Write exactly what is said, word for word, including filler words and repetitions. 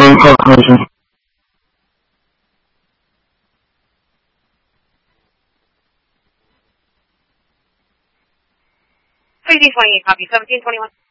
phone call closing. Please twenty-eight, copy seventeen twenty-one.